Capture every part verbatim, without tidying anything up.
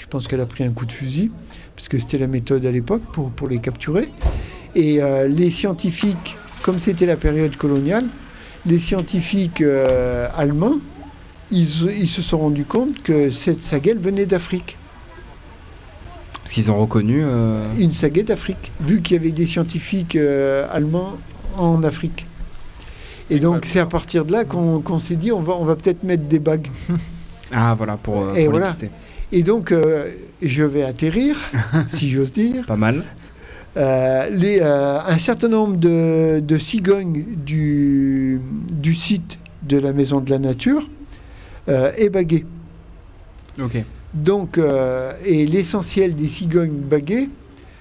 pense qu'elle a pris un coup de fusil, parce que c'était la méthode à l'époque pour, pour les capturer. Et euh, les scientifiques, comme c'était la période coloniale, les scientifiques euh, allemands, ils, ils se sont rendus compte que cette sagaie venait d'Afrique. Parce qu'ils ont reconnu... Euh... Une sagaie d'Afrique, vu qu'il y avait des scientifiques euh, allemands en Afrique. Et donc, ouais, c'est à partir de là qu'on, qu'on s'est dit, on va, on va peut-être mettre des bagues. Ah, voilà, pour, euh, et pour voilà. les pister. Et donc, euh, je vais atterrir, si j'ose dire. Pas mal. Euh, les, euh, un certain nombre de, de cigognes du, du site de la Maison de la Nature euh, est bagué. Ok. Donc, euh, et l'essentiel des cigognes baguées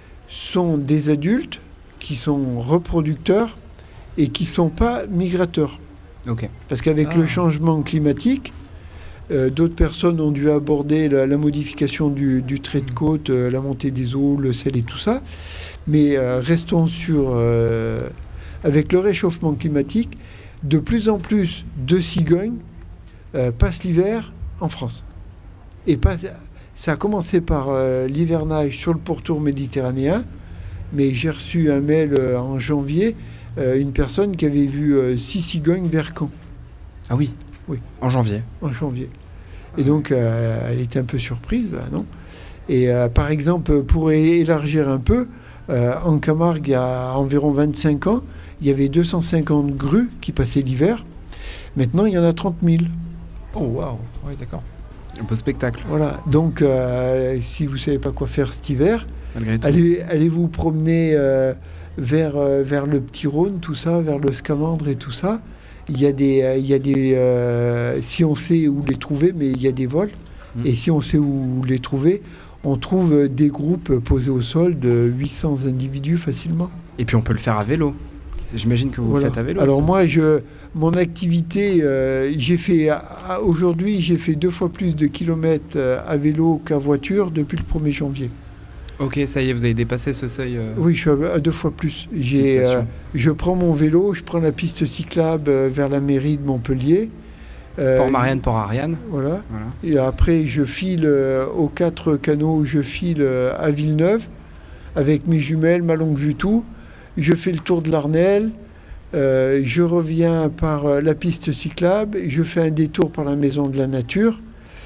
sont des adultes qui sont reproducteurs et qui ne sont pas migrateurs. Okay. Parce qu'avec ah. le changement climatique, euh, d'autres personnes ont dû aborder la, la modification du, du trait de côte, euh, la montée des eaux, le sel et tout ça. Mais euh, restons sur... Euh, avec le réchauffement climatique, de plus en plus de cigognes euh, passent l'hiver en France. Et pas, ça a commencé par euh, l'hivernage sur le pourtour méditerranéen, mais j'ai reçu un mail euh, en janvier, euh, une personne qui avait vu euh, six cigognes vers Caen. Ah oui, oui, en janvier. En janvier. Et donc, euh, elle était un peu surprise, ben non. Et euh, par exemple, pour é- élargir un peu, euh, en Camargue, il y a environ vingt-cinq ans, il y avait deux cent cinquante grues qui passaient l'hiver. Maintenant, il y en a trente mille. Oh, waouh, oui, d'accord. Un beau spectacle. Voilà, donc euh, si vous ne savez pas quoi faire cet hiver, allez, allez vous promener euh, vers, euh, vers le Petit Rhône, tout ça, vers le Scamandre et tout ça. Il y a des, euh, il y a des euh, si on sait où les trouver, mais il y a des vols. Mmh. Et si on sait où les trouver, on trouve des groupes posés au sol de huit cents individus facilement. Et puis on peut le faire à vélo. J'imagine que vous voilà. le faites à vélo. Alors ça. moi, je, mon activité, euh, j'ai fait à, aujourd'hui, j'ai fait deux fois plus de kilomètres euh, à vélo qu'à voiture depuis le premier janvier. Ok, ça y est, vous avez dépassé ce seuil. Euh... Oui, je suis à, à deux fois plus. J'ai, euh, je prends mon vélo, je prends la piste cyclable euh, vers la mairie de Montpellier. Euh, Port-Marianne, Port-Ariane. Voilà. voilà. Et après, je file euh, aux quatre canaux, je file euh, à Villeneuve avec mes jumelles, ma longue vue, tout. Je fais le tour de l'Arnelle, euh, je reviens par euh, la piste cyclable, je fais un détour par la Maison de la Nature.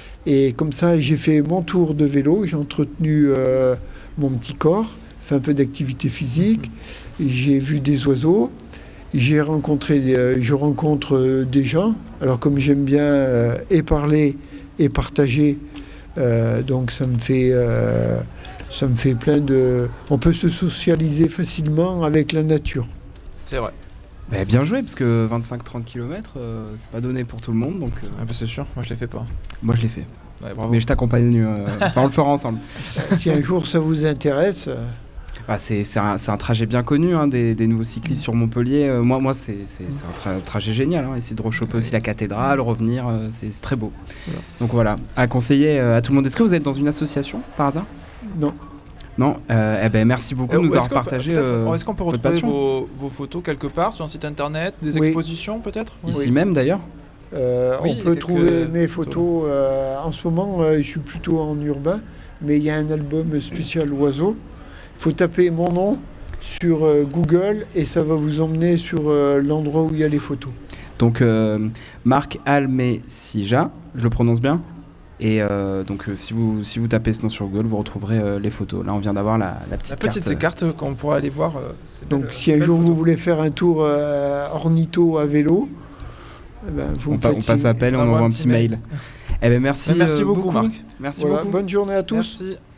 Et comme ça, j'ai fait mon tour de vélo, j'ai entretenu euh, mon petit corps, fait un peu d'activité physique, mmh. J'ai vu des oiseaux, j'ai rencontré, euh, je rencontre euh, des gens. Alors comme j'aime bien euh, et parler et partager, euh, donc ça me fait... Euh, Ça me fait plein de... On peut se socialiser facilement avec la nature. C'est vrai. Bah, bien joué, parce que vingt-cinq à trente kilomètres, euh, c'est pas donné pour tout le monde. Donc, euh... ah bah c'est sûr, moi je l'ai fait pas. Moi je l'ai fait. Ouais, bravo. Mais je t'accompagne, euh... enfin, on le fera ensemble. Si un jour ça vous intéresse... Euh... Bah, c'est, c'est, un, c'est un trajet bien connu, hein, des, des nouveaux cyclistes mmh. sur Montpellier. Euh, moi, moi c'est, c'est, c'est un tra- trajet génial. Hein, essayer de rechoper aussi la cathédrale, revenir, euh, c'est, c'est très beau. Voilà. Donc voilà, à conseiller euh, à tout le monde. Est-ce que vous êtes dans une association, par hasard ? Non. Non, euh, eh ben merci beaucoup de nous avoir partagé. Euh, est-ce qu'on peut retrouver vos, vos photos quelque part sur un site internet, des oui. expositions peut-être ? Ici oui. même d'ailleurs. Euh, oui, on peut trouver mes photos. Euh, en ce moment, euh, je suis plutôt en urbain, mais il y a un album spécial oiseaux. Il faut taper mon nom sur euh, Google et ça va vous emmener sur euh, l'endroit où il y a les photos. Donc euh, Marc Almesija, je le prononce bien ? Et euh, donc euh, si, vous, si vous tapez ce nom sur Google, vous retrouverez euh, les photos. Là, on vient d'avoir la, la petite la carte. La petite carte euh, qu'on pourra aller voir. Euh, donc belle, si un jour photo. vous voulez faire un tour euh, ornitho à vélo, eh ben, vous on, pa- on passe appel et on envoie un petit mail. mail. Eh ben merci, ben, merci euh, beaucoup, beaucoup Marc. Merci voilà, beaucoup. Bonne journée à tous. Merci.